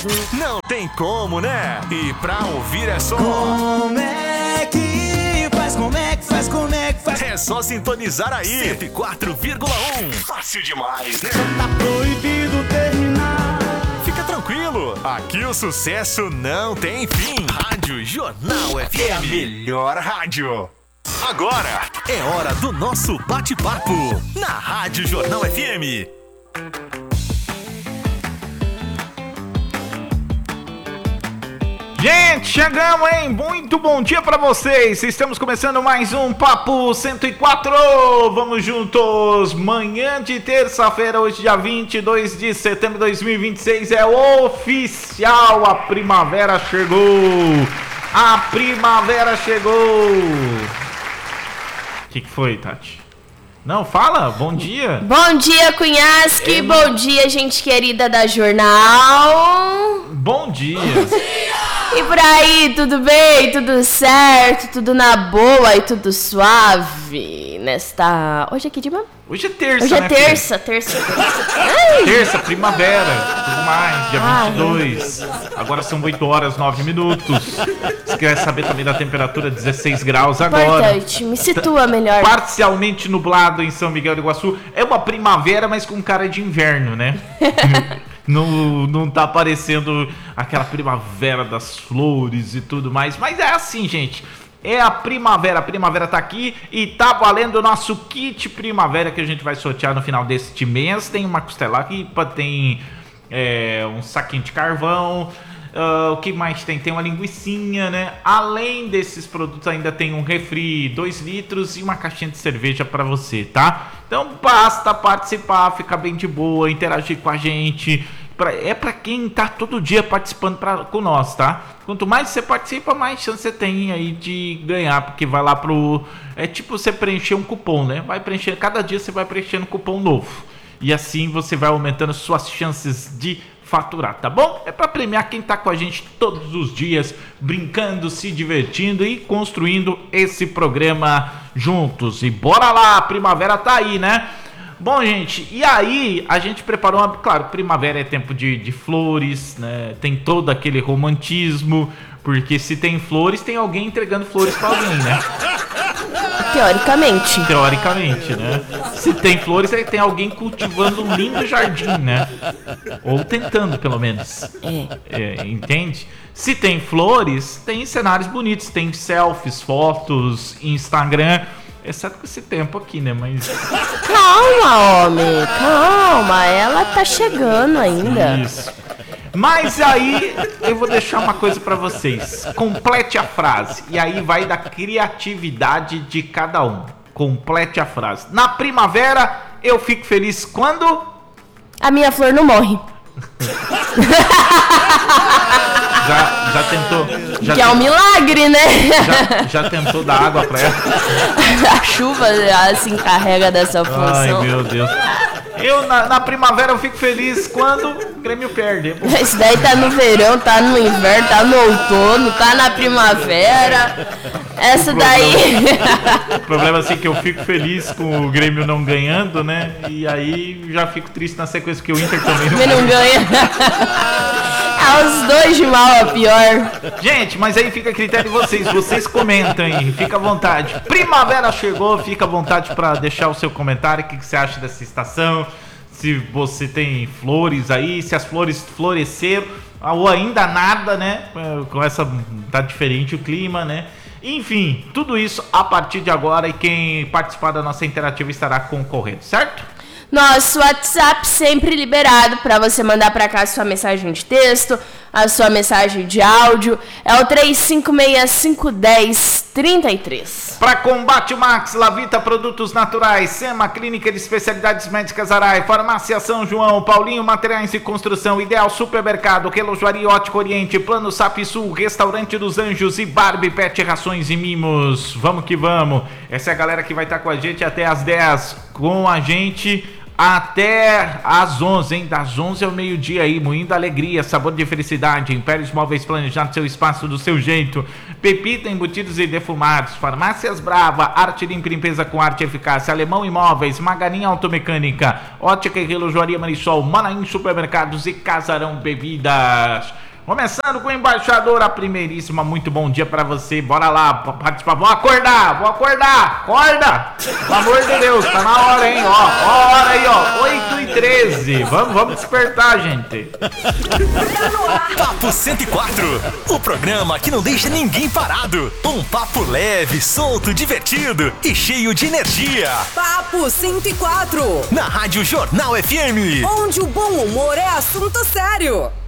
Não tem como, né? E pra ouvir é só... Como é que faz? Como é que faz? Como é que faz? É só sintonizar aí. 104,1. Fácil demais, né? Tá proibido terminar. Fica tranquilo. Aqui o sucesso não tem fim. Rádio Jornal FM. É a melhor rádio. Agora é hora do nosso bate-papo na Rádio Jornal FM. Gente, chegamos, hein? Muito bom dia pra vocês. Estamos começando mais um Papo 104. Vamos juntos. Manhã de terça-feira, hoje dia 22 de setembro de 2026. É oficial. A primavera chegou. A primavera chegou. O que foi, Tati? Não, fala. Bom dia. Bom dia, Cunhasque. Bom dia, gente querida da Jornal. Bom dia. E por aí, tudo bem? Tudo certo? Tudo na boa e tudo suave nesta... Hoje é que dia mesmo? Hoje é terça, Hoje é né, terça. Terça, primavera, tudo mais, dia 22. Agora são 8 horas, 9 minutos. Você quer saber também da temperatura? 16 graus agora. Importante, me situa melhor. Parcialmente nublado em São Miguel do Iguaçu. É uma primavera, mas com cara de inverno, né? Não tá aparecendo aquela primavera das flores e tudo mais. Mas é assim, gente. É a primavera tá aqui e tá valendo o nosso kit primavera que a gente vai sortear no final deste mês. Tem uma costela aqui, tem um saquinho de carvão. O que mais tem? Tem uma linguicinha, né? Além desses produtos ainda tem um refri 2 litros e uma caixinha de cerveja pra você, tá? Então basta participar, ficar bem de boa, interagir com a gente. É pra quem tá todo dia participando com nós, tá? Quanto mais você participa, mais chance você tem aí de ganhar, porque vai lá pro... É tipo você preencher um cupom, né? Vai preencher, cada dia você vai preenchendo um cupom novo. E assim você vai aumentando suas chances de faturar, tá bom? É pra premiar quem tá com a gente todos os dias, brincando, se divertindo e construindo esse programa juntos. E bora lá, a primavera tá aí, né? Bom, gente, e aí a gente preparou uma... Claro, primavera é tempo de flores, né? Tem todo aquele romantismo, porque se tem flores, tem alguém entregando flores pra alguém, né? Teoricamente, né? Se tem flores, aí tem alguém cultivando um lindo jardim, né? Ou tentando, pelo menos. Entende? Se tem flores, tem cenários bonitos, tem selfies, fotos, Instagram... Exceto com esse tempo aqui, né? Mas... Calma, homem. Calma. Ela tá chegando ainda. Isso. Mas aí, eu vou deixar uma coisa pra vocês. Complete a frase. E aí vai da criatividade de cada um. Complete a frase. Na primavera, eu fico feliz quando... A minha flor não morre. Já tentou... Que é um milagre, né? Já tentou dar água pra ela? A chuva se encarrega dessa função. Ai, meu Deus. Eu, na primavera, eu fico feliz quando o Grêmio perde. Isso daí tá no verão, tá no inverno, tá no outono, tá na primavera. Essa daí... O problema é assim que eu fico feliz com o Grêmio não ganhando, né? E aí já fico triste na sequência que o Inter também não ganha. Os dois de mal a pior. Gente, mas aí fica a critério de vocês. Vocês comentem, fica à vontade. Primavera chegou, fica à vontade para deixar o seu comentário. O que você acha dessa estação? Se você tem flores aí, se as flores floresceram ou ainda nada, né? Com essa tá diferente o clima, né? Enfim, tudo isso a partir de agora e quem participar da nossa interativa estará concorrendo, certo? Nosso WhatsApp sempre liberado para você mandar para cá a sua mensagem de texto, a sua mensagem de áudio. É o 35651033. Para Combate Max, Lavita Produtos Naturais, SEMA, Clínica de Especialidades Médicas Arai, Farmácia São João, Paulinho Materiais de Construção, Ideal Supermercado, Relojoaria Ótico Oriente, Plano Sap Sul, Restaurante dos Anjos e Barbie Pet Rações e Mimos. Vamos que vamos. Essa é a galera que vai estar com a gente até às 10 com a gente. até às 11, hein? Das 11 ao meio-dia aí, Moinho da Alegria, sabor de felicidade, Impérios Móveis planejados, seu espaço do seu jeito, Pepita embutidos e defumados, Farmácias Brava, arte limpa e limpeza com arte e eficácia, Alemão Imóveis, Maganinha Automecânica, Ótica e Relojoaria Marisol, Manaim Supermercados e Casarão Bebidas. Começando com o embaixador, a primeiríssima, muito bom dia pra você, bora lá participar, vou acordar, acorda, pelo amor de Deus, tá na hora, hein, hora aí, 8h13, vamos despertar, gente. Papo 104, o programa que não deixa ninguém parado, um papo leve, solto, divertido e cheio de energia. Papo 104, na Rádio Jornal FM, onde o bom humor é assunto sério.